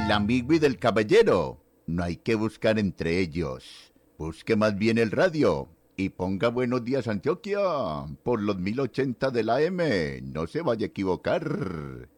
del amigo y del caballero. No hay que buscar entre ellos. Busque más bien el radio y ponga Buenos Días Antioquia por los 1080 de la M. No se vaya a equivocar.